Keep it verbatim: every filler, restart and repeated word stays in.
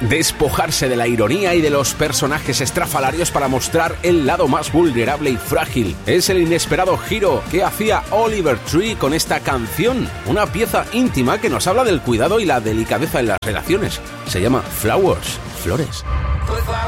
despojarse de la ironía y de los personajes estrafalarios para mostrar el lado más vulnerable y frágil. Es el inesperado giro que hacía Oliver Tree con esta canción, una pieza íntima que nos habla del cuidado y la delicadeza en las relaciones. Se llama Flowers, Flores.